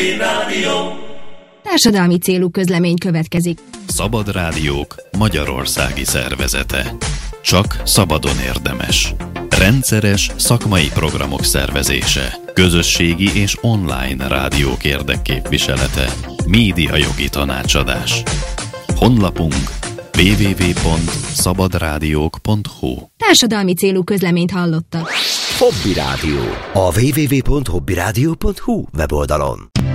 Civil Rádió. Társadalmi célú közlemény következik. Szabad Rádiók Magyarországi Szervezete. Csak szabadon érdemes. Rendszeres szakmai programok szervezése. Közösségi és online rádiók érdekképviselete. Médiajogi tanácsadás. Honlapunk www.szabadrádiók.hu. Társadalmi célú közleményt hallottak. Hobby Rádió. A www.hobbyradio.hu weboldalon.